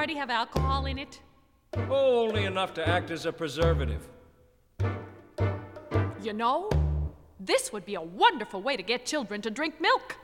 already have alcohol in it? Oh, only enough to act as a preservative. You know, this would be a wonderful way to get children to drink milk.